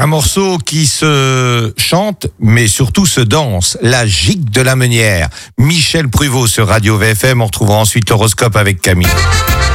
Un morceau qui se chante, mais surtout se danse. La gigue de la meunière. Michel Pruvot sur Radio VFM. On retrouvera ensuite l'horoscope avec Camille.